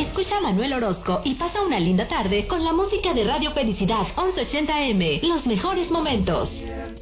Escucha a Manuel Orozco y pasa una linda tarde con la música de Radio Felicidad 1180M. Los mejores momentos.